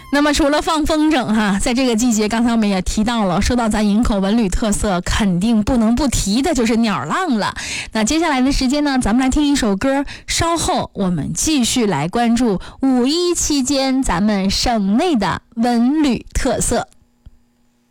那么除了放风筝哈，在这个季节，刚才我们也提到了，说到咱营口文旅特色，肯定不能不提的就是鸟浪了。那接下来的时间呢，咱们来听一首歌，稍后我们继续来关注5·1期间咱们省内的文旅特色。